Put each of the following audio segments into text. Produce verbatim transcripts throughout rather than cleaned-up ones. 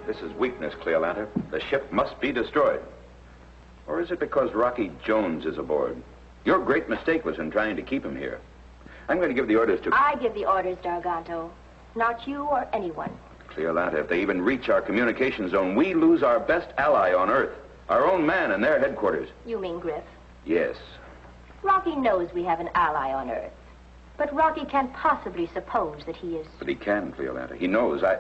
This is weakness, Cleolanta. The ship must be destroyed. Or is it because Rocky Jones is aboard? Your great mistake was in trying to keep him here. I'm going to give the orders to... I give the orders, D'Arganto. Not you or anyone. Cleolanta, if they even reach our communication zone, we lose our best ally on Earth. Our own man in their headquarters. You mean Griff? Yes. Rocky knows we have an ally on Earth. But Rocky can't possibly suppose that he is... But he can, Cleolanta. He knows I...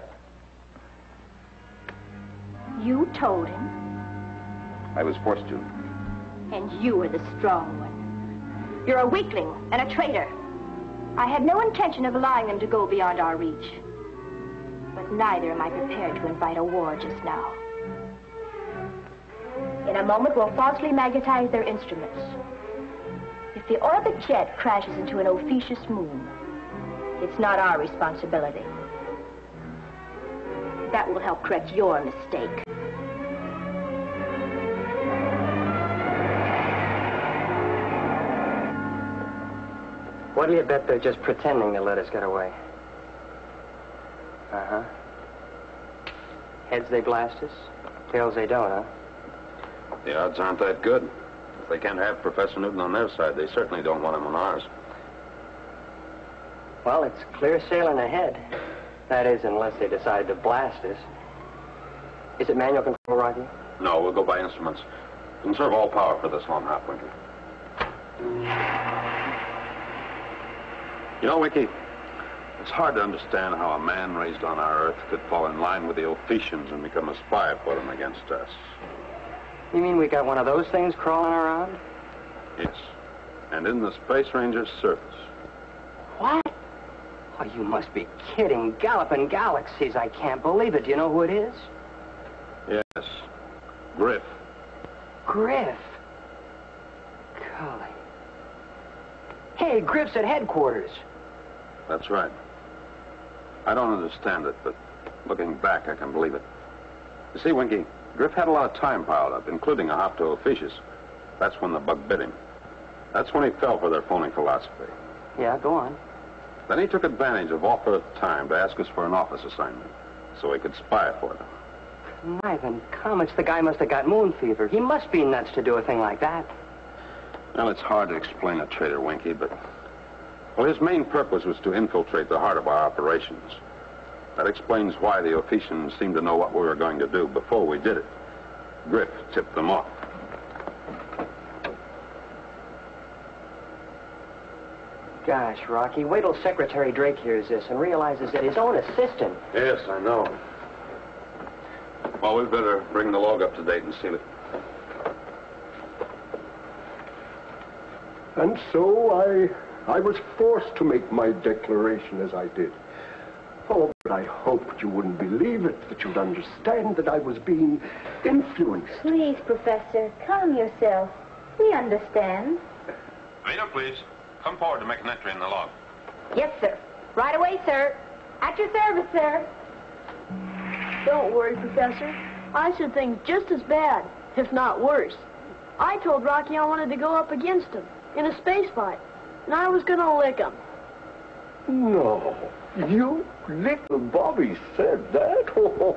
You told him? I was forced to. And you were the strong one. You're a weakling and a traitor. I had no intention of allowing them to go beyond our reach. But neither am I prepared to invite a war just now. In a moment, we'll falsely magnetize their instruments. If the orbit jet crashes into an officious moon, it's not our responsibility. That will help correct your mistake. What do you bet they're just pretending to let us get away? Uh-huh. Heads they blast us, tails they don't, huh? The odds aren't that good. If they can't have Professor Newton on their side, they certainly don't want him on ours. Well, it's clear sailing ahead. That is, unless they decide to blast us. Is it manual control, Rocky? No, we'll go by instruments. Conserve all power for this long hop, Winky. You know, Winky, it's hard to understand how a man raised on our Earth could fall in line with the Ophicians and become a spy for them against us. You mean we got one of those things crawling around? Yes. And in the Space Ranger's service. What? Oh, you must be kidding. Galloping galaxies. I can't believe it. Do you know who it is? Yes. Griff. Griff? Golly. Hey, Griff's at headquarters. That's right. I don't understand it, but looking back, I can believe it. You see, Winky, Griff had a lot of time piled up, including a hop to Ophiuchus. That's when the bug bit him. That's when he fell for their phony philosophy. Yeah, go on. Then he took advantage of off-Earth time to ask us for an office assignment, so he could spy for them. My then comets, the guy must have got moon fever. He must be nuts to do a thing like that. Well, it's hard to explain a traitor, Winky, but... Well, his main purpose was to infiltrate the heart of our operations. That explains why the Ophicians seemed to know what we were going to do before we did it. Griff tipped them off. Gosh, Rocky, wait till Secretary Drake hears this and realizes that his own assistant... Yes, I know. Well, we'd better bring the log up to date and seal it. And so I... I was forced to make my declaration as I did. Oh, but I hoped you wouldn't believe it, that you'd understand that I was being influenced. Please, Professor, calm yourself. We understand. Vito, please. Come forward to make an entry in the log. Yes, sir. Right away, sir. At your service, sir. Don't worry, Professor. I said things just as bad, if not worse. I told Rocky I wanted to go up against him in a space fight, and I was going to lick him. No, you little Bobby said that?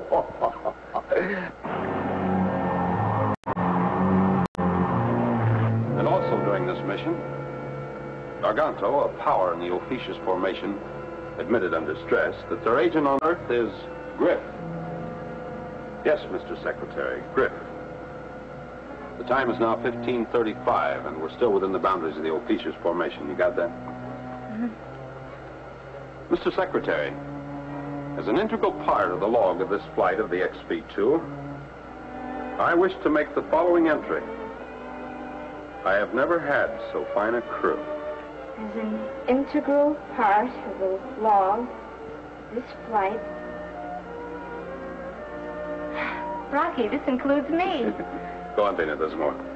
And also during this mission, D'Arganto, a power in the Ophiuchus formation, admitted under stress that their agent on Earth is Griff. Yes, Mister Secretary, Griff. The time is now fifteen thirty-five, and we're still within the boundaries of the Ophiuchus formation. You got that? Mm-hmm. Mister Secretary, as an integral part of the log of this flight of the X P two, I wish to make the following entry. I have never had so fine a crew. As an integral part of the log, this flight... Rocky, this includes me. Go on, Dana, there's more.